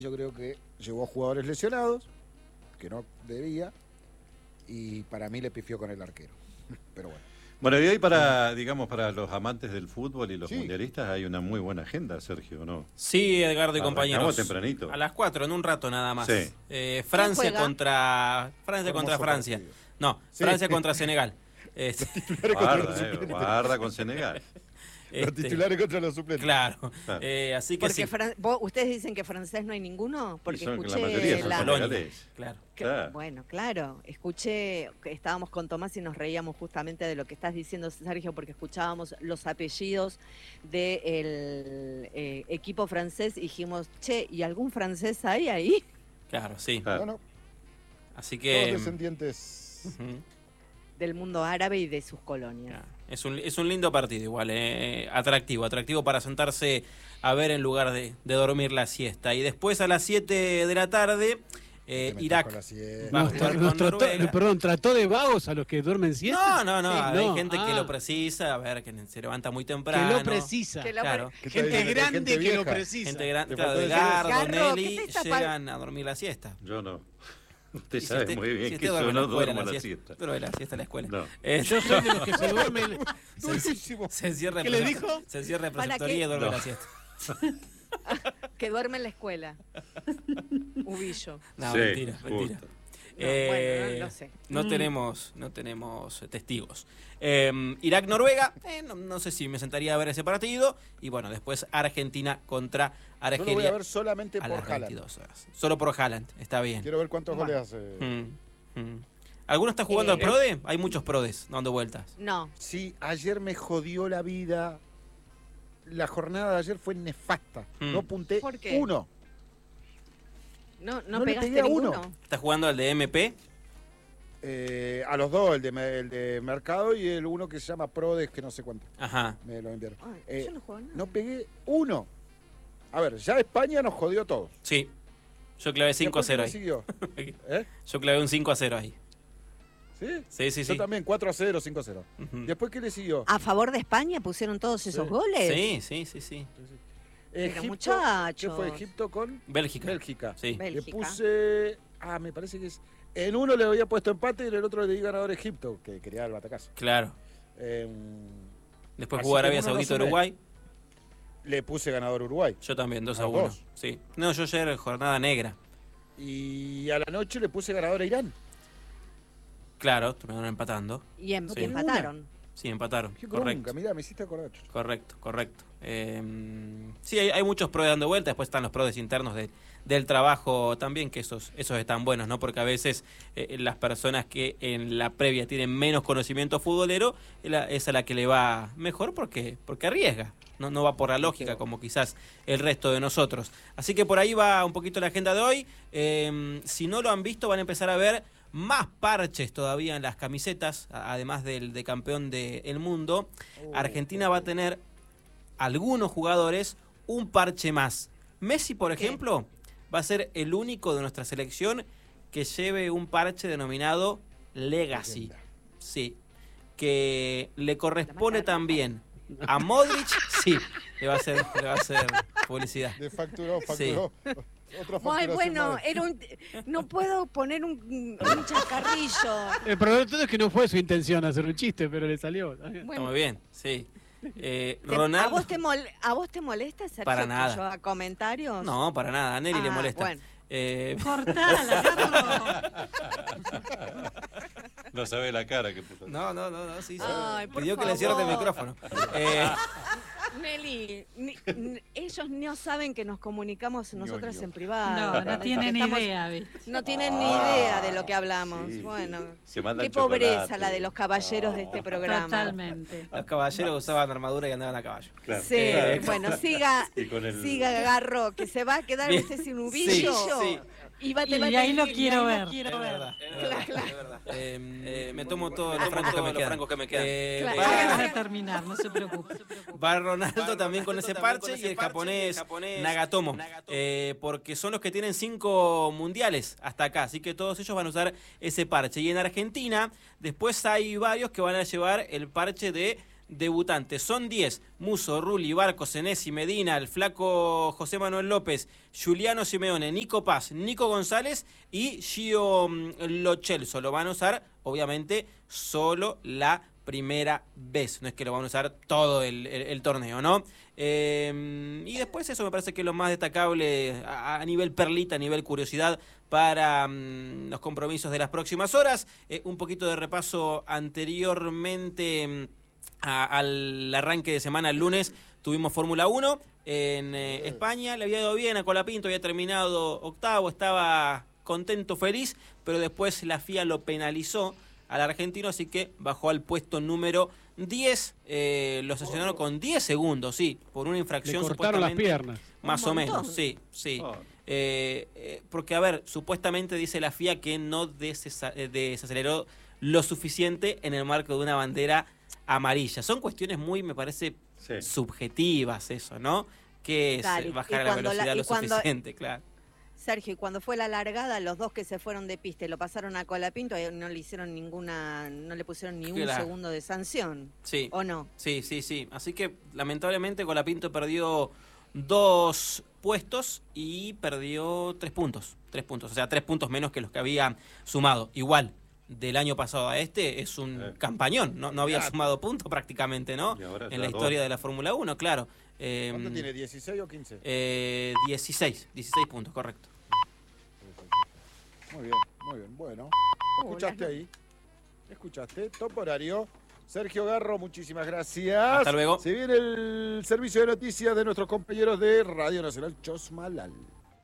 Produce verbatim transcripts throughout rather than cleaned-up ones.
Yo creo que llevó jugadores lesionados, que no debía, y para mí le pifió con el arquero. Pero bueno. Bueno, y hoy para, digamos, para los amantes del fútbol y los Sí. mundialistas hay una muy buena agenda, Sergio, ¿no? Sí, Edgardo y compañeros. Arrancamos tempranito. A las cuatro, en un rato nada más. Sí. Eh, Francia ¿Quién juega? contra Francia Hermoso contra Francia. partido. No, Sí. Francia contra Senegal. Este, Guarda, eh, guarda con Senegal. Los este, titulares contra los suplentes. Claro. Claro. Eh, así que Porque sí. Fran- ¿vos- ustedes dicen que francés no hay ninguno, porque Y son- la escuché mayoría son la- Polonia. senegaleses. Claro. que- Claro. bueno, claro, escuché que estábamos con Tomás y nos reíamos justamente de lo que estás diciendo, Sergio, porque escuchábamos los apellidos del eh, equipo francés y dijimos, che, ¿y algún francés hay ahí? Claro, sí. Claro. No, no, Así todos que. descendientes. Ujú. Del mundo árabe y de sus colonias. Ya. Es un, es un lindo partido igual, eh, atractivo, atractivo para sentarse a ver en lugar de, de dormir la siesta. Y después a las siete de la tarde, eh, Te metas Irak. con la siesta. Va a Nos, jugar tra- nos con trató, Noruega. perdón, ¿trató de vagos a los que duermen siesta? No, no, no, Sí, hay no, gente que ah. lo precisa, a ver, que se levanta muy Que temprano. lo precisa. Que lo Claro. ¿Qué está Gente diciendo? grande Gente que lo vieja. precisa. Gente grande, ¿Te claro, faltó decir Edgardo, eso? Garro, Nelly, ¿qué te está llegan a dormir la siesta. Yo no. Usted Y si sabe usted- muy bien si que usted yo duerme en no la escuela, duermo en la la siesta. Duerme la siesta en la escuela. No. Eh, Yo soy de los que se duermen. Durísimo. se encierra ¿Qué en le pre- dijo? Se encierra en ¿Para preceptoría qué? y duerme No. la siesta. Que duerme en la escuela. Ubillo. No, Sí, mentira, justo. mentira. No, Eh, bueno, no, no sé. No Mm. tenemos, no tenemos testigos. Eh, Irak-Noruega, eh, no, no sé si me sentaría a ver ese partido. Y bueno, después Argentina contra Yo lo voy a Argelia ver solamente a por las Haaland. veintidós horas. Solo por Haaland, está bien. Quiero ver cuántos Bueno. goles hace. Mm, mm. ¿Alguno está jugando Eh, al Prode? Hay muchos Prodes dando vueltas. No, Sí, ayer me jodió la vida. La jornada de ayer fue nefasta. Mm. No apunté ¿Por qué? uno. no, no, No le pegaste pegué a ninguno. uno. ¿Está jugando al de M P? Eh, a los dos, el de, me- el de Mercado y el uno que se llama Prodes, que no sé cuánto. Ajá. Me lo enviaron. Ay, Eh, yo no juego nada. No pegué uno. A ver, ya España nos jodió a todos. Sí. Yo clavé cinco a Después, cero ¿quién ahí. siguió? ¿Eh? Yo clavé un cinco a cero ahí. ¿Sí? Sí, sí, Yo sí. también, cuatro a cero, cinco a cero. Ujú. ¿Después qué le siguió? ¿A favor de España pusieron todos esos Sí. goles? Sí, sí, sí, sí. Pero ¿Qué muchachos. fue Egipto con Bélgica. Bélgica? Sí. Le Bélgica. puse. Ah, me parece que es. En uno le había puesto empate y en el otro le di ganador a Egipto, que quería el batacazo. Claro. Eh, Después Así jugó que Arabia uno no Saudita se ve. Uruguay. le puse ganador Uruguay. Yo también, dos ¿A a uno. vos? Sí. No, yo ayer jornada negra. Y a la noche le puse ganador a Irán. Claro, terminaron empatando. Y, em- No y tiene empataron. Sí, empataron. Qué Correcto. bronca, mirá, me hiciste acordar. Correcto, correcto. Eh, sí, hay, hay muchos pros dando vueltas, después están los pros internos de- del trabajo también, que esos, esos están buenos, ¿no? Porque a veces eh, las personas que en la previa tienen menos conocimiento futbolero, es, la- es a la que le va mejor porque, porque arriesga, no, no va por la lógica como quizás el resto de nosotros. Así que por ahí va un poquito la agenda de hoy. Eh, si no lo han visto, van a empezar a ver más parches todavía en las camisetas, a- además del de campeón del mundo. Argentina va a tener algunos jugadores un parche más. Messi, por ¿Qué? ejemplo, va a ser el único de nuestra selección que lleve un parche denominado Legacy. Leyenda. Sí. Que le corresponde también a Modric, sí, le va a hacer, le va a hacer publicidad. Le facturó, Sí. facturó. Otra Ay, facturación bueno, más. era un, no puedo poner un, un chacarrillo. El problema de todo es que no fue su intención hacer un chiste, pero le salió. Está Bueno, muy bien, sí. Eh, ¿te- ¿a, Ronaldo. vos te mol- ¿A vos te molesta, Sergio, Para que nada. yo haga comentarios? No, para nada, a Nelly le Ah, molesta. bueno. Eh, Cortala, Carlos. No sabe la cara que puso. no, no, no, no, sí, sí. Ay, por Pidió que le cierre el favor. micrófono. Eh, Nelly, ni- ni- ellos no saben que nos comunicamos nosotras Ñoño. en privado. No, no tienen Estamos- idea, ¿viste? No tienen ni idea de lo que hablamos. Sí. Bueno, Se mandan qué pobreza chocolate. la de los caballeros de este programa. Totalmente. los caballeros usaban armadura y andaban a caballo. Claro. Sí, Eh, bueno, siga, Y con el- siga Garro, que se va a quedar Bien. usted sin Sí, ubillo. sí. Y, va a Y tener- ahí lo y quiero ahí ver. lo quiero Es ver. verdad, es verdad, Claro. es verdad. Eh, eh, me tomo todos los francos que me quedan. Eh, Claro. va- Vamos a terminar, no se preocupe. Va Ronaldo también con ese parche y el japonés Nagatomo, eh, porque son los que tienen cinco mundiales hasta acá, así que todos ellos van a usar ese parche. Y en Argentina, después hay varios que van a llevar el parche de debutantes son diez. Musso, Rulli, Barco, Senesi, Medina, el flaco José Manuel López, Giuliano Simeone, Nico Paz, Nico González y Gio Lo Celso. Lo van a usar, obviamente, solo la primera vez. No es que lo van a usar todo el, el, el torneo, ¿no? Eh, y después eso me parece que es lo más destacable a, a nivel perlita, a nivel curiosidad para um, los compromisos de las próximas horas. Eh, un poquito de repaso anteriormente a, al arranque de semana el lunes tuvimos Fórmula uno en eh, España, le había ido bien a Colapinto, había terminado octavo, estaba contento, feliz, pero después la F I A lo penalizó al argentino, así que bajó al puesto número diez, eh, lo sancionaron con diez segundos, sí, por una infracción. Le cortaron las piernas. Más o menos, sí, sí. Oh. Eh, eh, porque, a ver, supuestamente dice la F I A que no desesa- eh, desaceleró lo suficiente en el marco de una bandera amarilla. Son cuestiones muy, me parece, Sí. subjetivas eso, ¿no? Que es Dale, eh, y bajar la cuando la- velocidad y lo cuando- suficiente, claro. Sergio, y cuando fue la largada, los dos que se fueron de pista y lo pasaron a Colapinto, eh, no le hicieron ninguna, no le pusieron ni un Claro. segundo de sanción, Sí. ¿o no? Sí, sí, sí. Así que lamentablemente Colapinto perdió dos puestos y perdió tres puntos. Tres puntos, o sea, tres puntos menos que los que había sumado. Igual, del año pasado a este es un Eh. campañón. No, no había Claro. sumado puntos prácticamente, ¿no? Y ahora En ya la dos. historia de la Fórmula uno, claro. Eh, ¿Cuánto tiene? ¿dieciséis o quince? eh, dieciséis, dieciséis puntos, correcto. Muy bien, muy bien. Bueno, escuchaste las- ahí. Escuchaste. Top horario. Sergio Garro, muchísimas gracias. Hasta luego. Se viene el servicio de noticias de nuestros compañeros de Radio Nacional Chosmalal.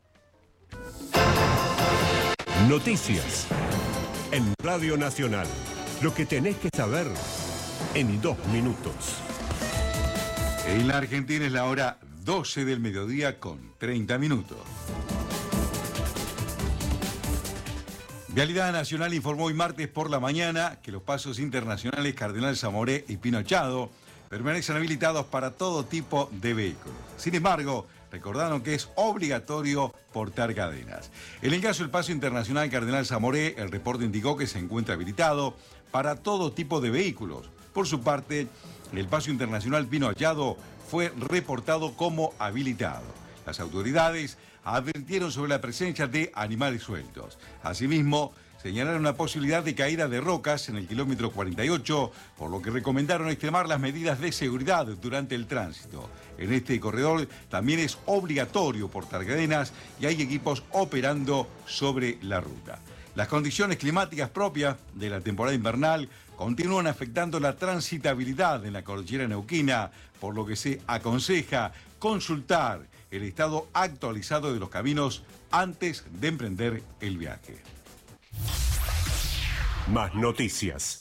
Noticias en Radio Nacional. Lo que tenés que saber en dos minutos. En la Argentina es la hora doce del mediodía con treinta minutos. Vialidad Nacional informó hoy martes por la mañana que los pasos internacionales Cardenal Zamoré y Pinochado permanecen habilitados para todo tipo de vehículos. Sin embargo, recordaron que es obligatorio portar cadenas. En el caso del paso internacional Cardenal Zamoré, el reporte indicó que se encuentra habilitado para todo tipo de vehículos. Por su parte, el paso internacional Pinochado fue reportado como habilitado. Las autoridades advirtieron sobre la presencia de animales sueltos. Asimismo, señalaron la posibilidad de caída de rocas en el kilómetro cuarenta y ocho, por lo que recomendaron extremar las medidas de seguridad durante el tránsito. En este corredor también es obligatorio portar cadenas y hay equipos operando sobre la ruta. Las condiciones climáticas propias de la temporada invernal continúan afectando la transitabilidad en la cordillera neuquina, por lo que se aconseja consultar el estado actualizado de los caminos antes de emprender el viaje. Más noticias.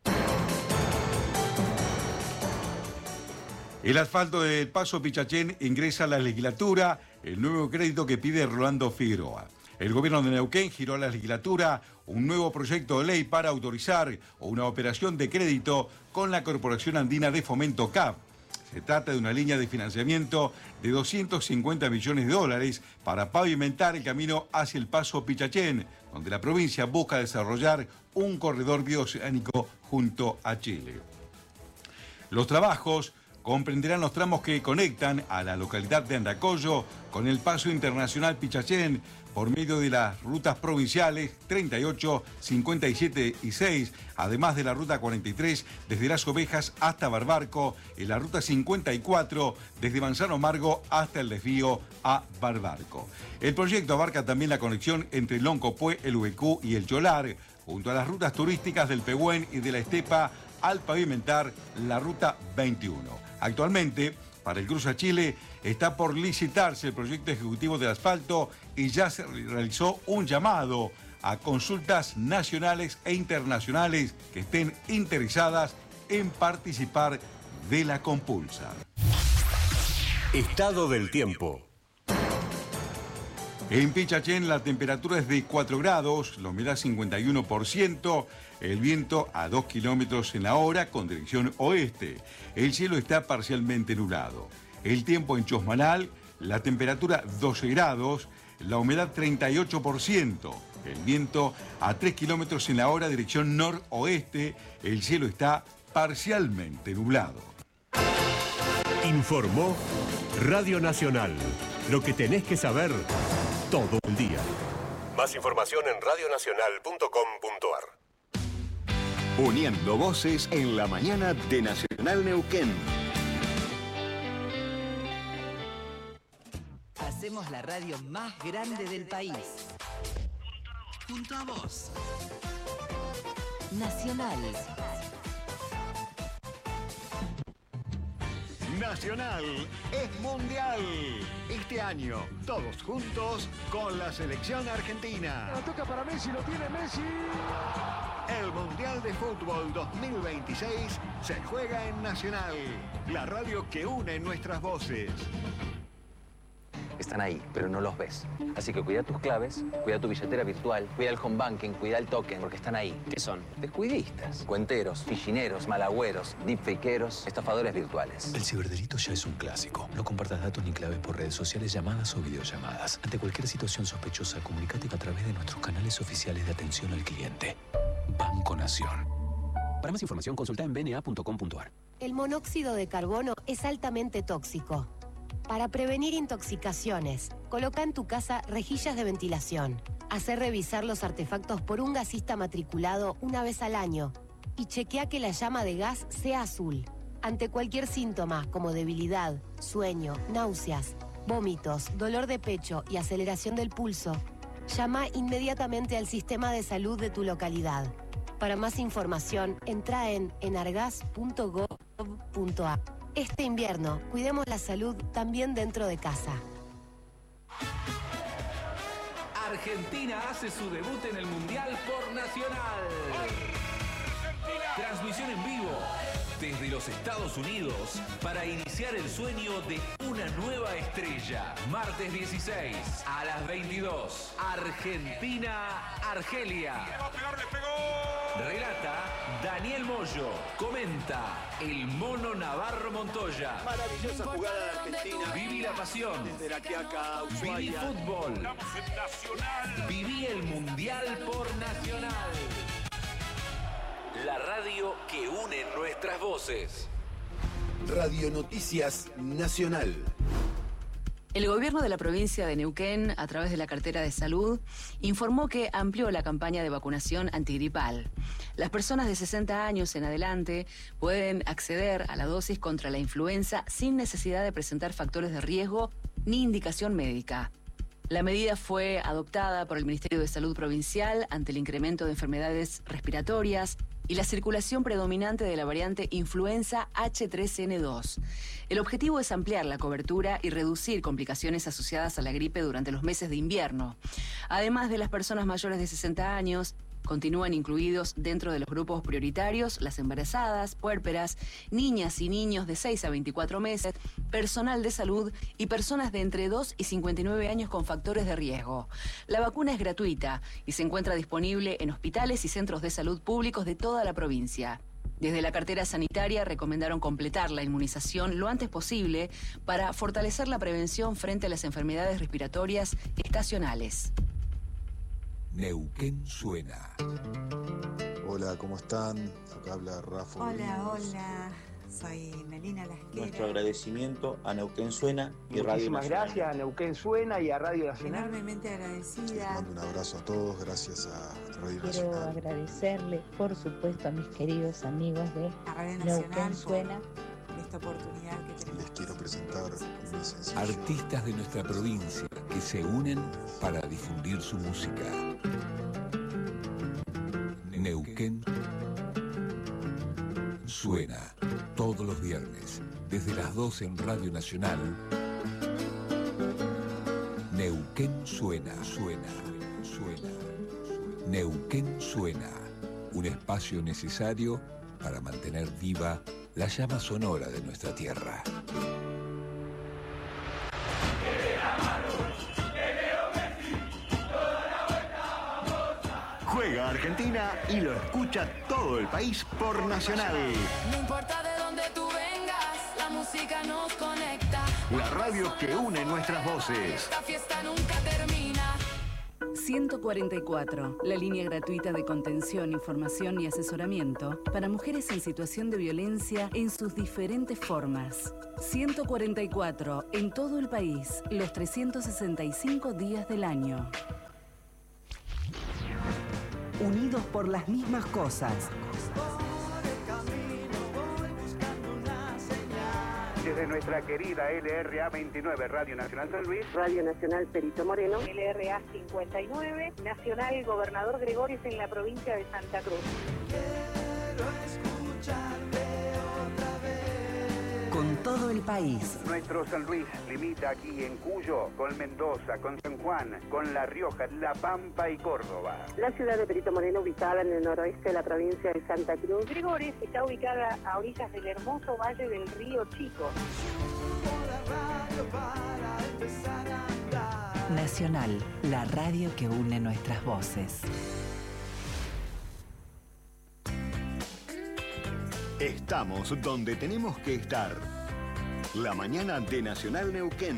El asfalto del Paso Pichachén ingresa a la legislatura, el nuevo crédito que pide Rolando Figueroa. El gobierno de Neuquén giró a la legislatura un nuevo proyecto de ley para autorizar una operación de crédito con la Corporación Andina de Fomento C A F. Se trata de una línea de financiamiento de doscientos cincuenta millones de dólares para pavimentar el camino hacia el Paso Pichachén, donde la provincia busca desarrollar un corredor bioceánico junto a Chile. Los trabajos comprenderán los tramos que conectan a la localidad de Andacollo con el Paso Internacional Pichachén por medio de las rutas provinciales treinta y ocho, cincuenta y siete y seis, además de la ruta cuarenta y tres desde Las Ovejas hasta Barbarco y la ruta cincuenta y cuatro desde Manzano Margo hasta el desvío a Barbarco. El proyecto abarca también la conexión entre Loncopué, el Uecú y el Cholar, junto a las rutas turísticas del Pehuen y de la Estepa, al pavimentar la ruta veintiuno. Actualmente, para el cruce a Chile, está por licitarse el proyecto ejecutivo del asfalto y ya se realizó un llamado a consultas nacionales e internacionales que estén interesadas en participar de la compulsa. Estado del tiempo. En Pichachén la temperatura es de cuatro grados, la humedad cincuenta y uno por ciento, el viento a dos kilómetros en la hora con dirección oeste. El cielo está parcialmente nublado. El tiempo en Chosmalal, la temperatura doce grados, la humedad treinta y ocho por ciento. El viento a tres kilómetros en la hora, dirección noroeste. El cielo está parcialmente nublado. Informó Radio Nacional. Lo que tenés que saber todo el día. Más información en radio nacional punto com punto ar. Uniendo voces en la mañana de Nacional Neuquén. Hacemos la radio más grande del país. Junto a vos. Nacional. Nacional es mundial. Este año, todos juntos con la selección argentina. La toca para Messi, lo tiene Messi. El Mundial de Fútbol dos mil veintiséis se juega en Nacional, la radio que une nuestras voces. Están ahí, pero no los ves. Así que cuida tus claves, cuida tu billetera virtual, cuida el home banking, cuida el token, porque están ahí. ¿Qué son? Descuidistas, cuenteros, fichineros, malagüeros, deepfakeros, estafadores virtuales. El ciberdelito ya es un clásico. No compartas datos ni claves por redes sociales, llamadas o videollamadas. Ante cualquier situación sospechosa, comunícate a través de nuestros canales oficiales de atención al cliente. Banco Nación. Para más información, consulta en b n a punto com punto ar. El monóxido de carbono es altamente tóxico. Para prevenir intoxicaciones, coloca en tu casa rejillas de ventilación. Hacé revisar los artefactos por un gasista matriculado una vez al año y chequea que la llama de gas sea azul. Ante cualquier síntoma como debilidad, sueño, náuseas, vómitos, dolor de pecho y aceleración del pulso, llama inmediatamente al sistema de salud de tu localidad. Para más información, entra en enargas punto gov punto a. Este invierno, cuidemos la salud también dentro de casa. Argentina hace su debut en el Mundial por Nacional. Argentina. Transmisión en vivo desde los Estados Unidos para iniciar el sueño de una nueva estrella. Martes dieciséis a las veintidós. Argentina-Argelia. Le va a pegar, le pegó. Relata Daniel Moyo. Comenta el Mono Navarro Montoya. Maravillosa jugada de Argentina. Viví la pasión. Desde la Quiaca, Viví fútbol. Estamos en Nacional. Viví el Mundial por Nacional. La radio que une nuestras voces. Radio Noticias Nacional. El gobierno de la provincia de Neuquén, a través de la cartera de salud, informó que amplió la campaña de vacunación antigripal. Las personas de sesenta años en adelante pueden acceder a la dosis contra la influenza sin necesidad de presentar factores de riesgo ni indicación médica. La medida fue adoptada por el Ministerio de Salud Provincial ante el incremento de enfermedades respiratorias y la circulación predominante de la variante influenza H tres N dos. El objetivo es ampliar la cobertura y reducir complicaciones asociadas a la gripe durante los meses de invierno. Además de las personas mayores de sesenta años, continúan incluidos dentro de los grupos prioritarios las embarazadas, puérperas, niñas y niños de seis a veinticuatro meses, personal de salud y personas de entre dos y cincuenta y nueve años con factores de riesgo. La vacuna es gratuita y se encuentra disponible en hospitales y centros de salud públicos de toda la provincia. Desde la cartera sanitaria recomendaron completar la inmunización lo antes posible para fortalecer la prevención frente a las enfermedades respiratorias estacionales. Neuquén suena. Hola, ¿cómo están? Acá habla Rafa. Hola, hola. Soy Melina Lasquera. Nuestro agradecimiento a Neuquén Suena y Radio Muchísimas Nacional. gracias a Neuquén Suena y a Radio Nacional. Enormemente agradecida. Les mando un abrazo a todos, gracias a Radio Quiero Nacional. agradecerle, por supuesto, a mis queridos amigos de A Radio Neuquén Nacional Suena. por esta oportunidad que tenemos. Les quiero presentar mi sencillo. Artistas de nuestra provincia que se unen para difundir su música. Neuquén suena todos los viernes desde las doce en Radio Nacional. Neuquén suena, suena, suena. Neuquén suena, un espacio necesario para mantener viva la llama sonora de nuestra tierra. Juega Argentina y lo escucha todo el país por Nacional. No importa de dónde tú vengas, la música nos conecta. La radio que une nuestras voces. Esta fiesta nunca termina. ciento cuarenta y cuatro, la línea gratuita de contención, información y asesoramiento para mujeres en situación de violencia en sus diferentes formas. ciento cuarenta y cuatro, en todo el país, los trescientos sesenta y cinco días del año. Unidos por las mismas cosas. Desde nuestra querida L R A veintinueve, Radio Nacional San Luis, Radio Nacional Perito Moreno, L R A cincuenta y nueve, Nacional Gobernador Gregorios en la provincia de Santa Cruz. Quiero escucharte otra vez. Con todo el país. Nuestro San Luis limita aquí en Cuyo, con Mendoza, con San Juan, con La Rioja, La Pampa y Córdoba. La ciudad de Perito Moreno, ubicada en el noroeste de la provincia de Santa Cruz. Gregorios está ubicada a orillas del hermoso valle del Río Chico. Nacional, la radio que une nuestras voces. Estamos donde tenemos que estar. La mañana de Nacional Neuquén.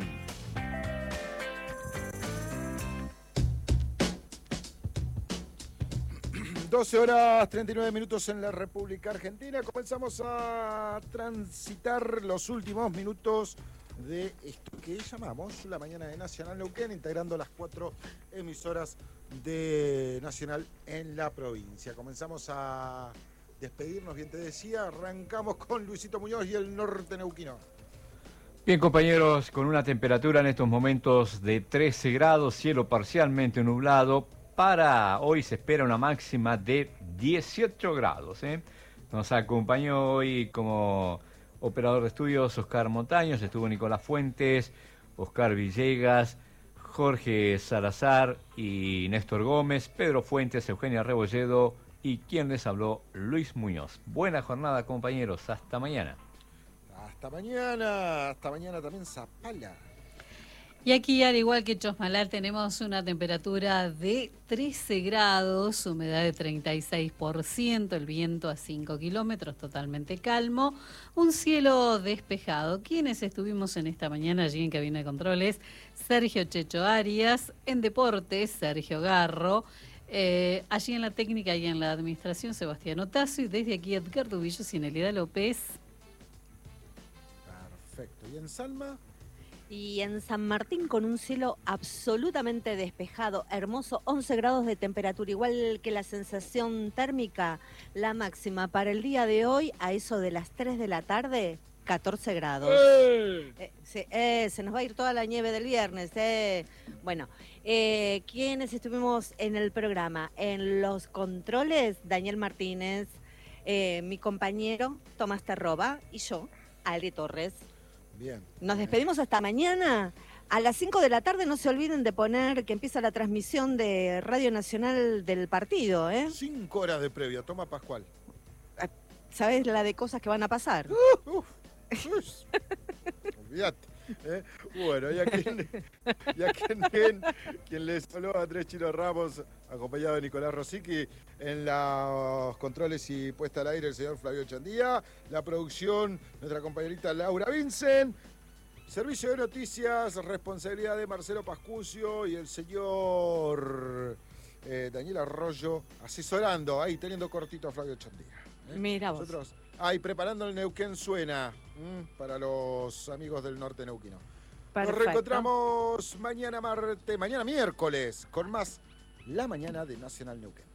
doce horas treinta y nueve minutos en la República Argentina. Comenzamos a transitar los últimos minutos de esto que llamamos la mañana de Nacional Neuquén, integrando las cuatro emisoras de Nacional en la provincia. Comenzamos a despedirnos, bien te decía, arrancamos con Luisito Muñoz y el norte neuquino. Bien, compañeros, con una temperatura en estos momentos de trece grados, cielo parcialmente nublado. Para hoy se espera una máxima de dieciocho grados. ¿eh? Nos acompañó hoy como operador de estudios Oscar Montaños, estuvo Nicolás Fuentes, Oscar Villegas, Jorge Salazar y Néstor Gómez, Pedro Fuentes, Eugenia Rebolledo y quien les habló, Luis Muñoz. Buena jornada, compañeros. Hasta mañana. Hasta mañana. Hasta mañana también Zapala. Y aquí, al igual que Chosmalal, tenemos una temperatura de trece grados, humedad de treinta y seis por ciento, el viento a cinco kilómetros, totalmente calmo, un cielo despejado. ¿Quiénes estuvimos en esta mañana allí en Cabina de Controles? Sergio Checho Arias, en Deportes, Sergio Garro, eh, allí en la técnica y en la administración, Sebastián Otazo, y desde aquí Edgardo Villos y Nelida López. Perfecto. ¿Y en Salma? Y en San Martín con un cielo absolutamente despejado, hermoso, once grados de temperatura, igual que la sensación térmica, la máxima para el día de hoy, a eso de las tres de la tarde, catorce grados. ¡Eh! Eh, se, eh, se nos va a ir toda la nieve del viernes. Eh. Bueno, eh, ¿quiénes estuvimos en el programa? En los controles, Daniel Martínez, eh, mi compañero Tomás Terroba y yo, Ale Torres. Bien. Nos despedimos hasta mañana. A las cinco de la tarde no se olviden de poner que empieza la transmisión de Radio Nacional del partido, ¿eh? Cinco horas de previa. Toma Pascual. ¿Sabes la de cosas que van a pasar? Uh, uh, Olvídate. ¿eh? Bueno, y a quien, y a quien, quien, quien les habló, Andrés Chino Ramos, acompañado de Nicolás Rosicky, en los controles y puesta al aire el señor Flavio Chandía, la producción, nuestra compañerita Laura Vincent, servicio de noticias, responsabilidad de Marcelo Pascucio y el señor eh, Daniel Arroyo, asesorando, ahí teniendo cortito a Flavio Chandía. ¿eh? Mira vos. Nosotros, ahí preparando el Neuquén Suena mmm, para los amigos del norte neuquino. Perfecto. Nos reencontramos mañana martes, mañana miércoles, con más La Mañana de Nacional Neuquén.